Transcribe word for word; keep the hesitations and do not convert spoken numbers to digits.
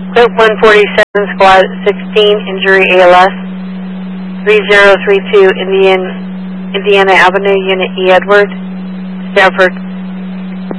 Group one forty-seven, Squad sixteen, injury A L S. three zero three two Indian, Indiana Avenue, Unit E Edward, Stanford.